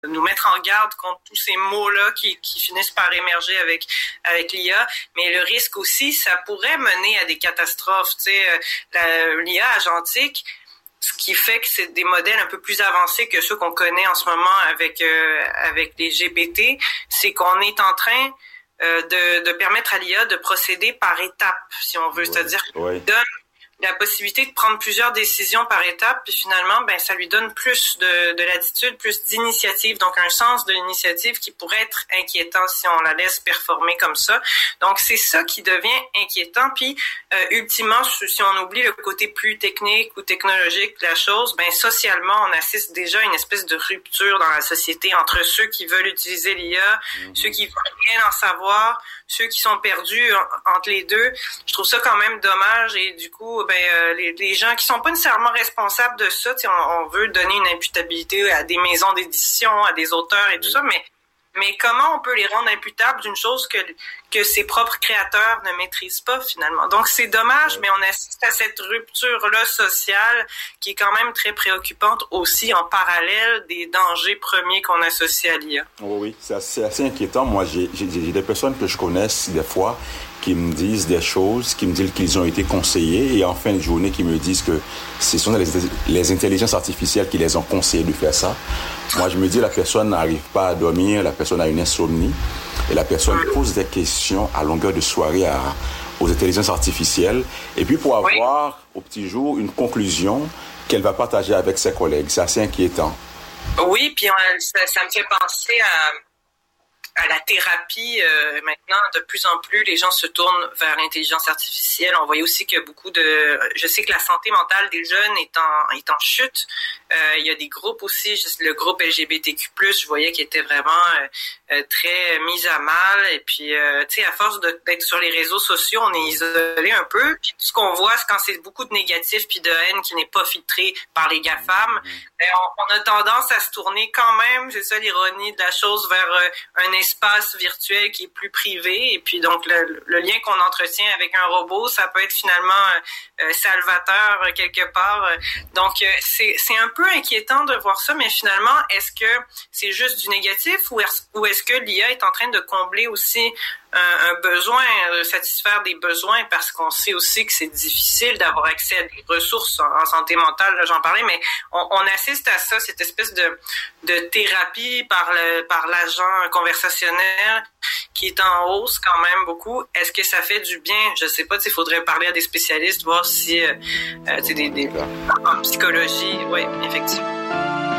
nous mettre en garde contre tous ces mots-là qui finissent par émerger avec l'IA. Mais le risque aussi, ça pourrait mener à des catastrophes. Tu sais, l'IA agentique, ce qui fait que c'est des modèles un peu plus avancés que ceux qu'on connaît en ce moment avec les GPT, c'est qu'on est en train de permettre à l'IA de procéder par étapes, si on veut. C'est-à-dire qu'il donne la possibilité de prendre plusieurs décisions par étapes, puis finalement, ben ça lui donne plus de latitude, plus d'initiative, donc un sens de l'initiative qui pourrait être inquiétant si on la laisse performer comme ça. Donc c'est ça qui devient inquiétant. Puis ultimement, si on oublie le côté plus technique ou technologique de la chose, ben socialement, on assiste déjà à une espèce de rupture dans la société entre ceux qui veulent utiliser l'IA, ceux qui veulent rien en savoir, ceux qui sont perdus entre les deux. Je trouve ça quand même dommage et du coup, les gens qui sont pas nécessairement responsables de ça, on veut donner une imputabilité à des maisons d'édition, à des auteurs et tout ça, mais comment on peut les rendre imputables d'une chose que ses propres créateurs ne maîtrisent pas finalement? Donc c'est dommage, mais on assiste à cette rupture-là sociale qui est quand même très préoccupante aussi en parallèle des dangers premiers qu'on associe à l'IA. Oui, c'est assez inquiétant. Moi, j'ai des personnes que je connaisse des fois qui me disent des choses, qui me disent qu'ils ont été conseillés et en fin de journée qui me disent que ce sont les intelligences artificielles qui les ont conseillé de faire ça. Moi, je me dis la personne n'arrive pas à dormir, la personne a une insomnie et la personne pose des questions à longueur de soirée aux intelligences artificielles et puis pour avoir au petit jour une conclusion qu'elle va partager avec ses collègues. C'est assez inquiétant. Oui, puis ça me fait penser à la thérapie. Maintenant, de plus en plus, les gens se tournent vers l'intelligence artificielle. On voit aussi que je sais que la santé mentale des jeunes est en chute. Il y a des groupes aussi, le groupe LGBTQ+, je voyais qu'il était vraiment très mis à mal. Et puis, tu sais, à force d'être sur les réseaux sociaux, on est isolé un peu. Puis, tout ce qu'on voit, c'est quand c'est beaucoup de négatifs puis de haine qui n'est pas filtré par les GAFAM. On a tendance à se tourner quand même, c'est ça l'ironie de la chose, vers un espace virtuel qui est plus privé. Et puis, donc, le lien qu'on entretient avec un robot, ça peut être finalement salvateur quelque part. Donc, c'est un peu inquiétant de voir ça, mais finalement, est-ce que c'est juste du négatif ou est-ce que l'IA est en train de combler aussi un besoin, satisfaire des besoins, parce qu'on sait aussi que c'est difficile d'avoir accès à des ressources en santé mentale, là, j'en parlais, mais on assiste à ça, cette espèce de thérapie par l'agent conversationnel qui est en hausse quand même beaucoup. Est-ce que ça fait du bien? Je sais pas, il faudrait parler à des spécialistes, voir si en psychologie, oui, effectivement.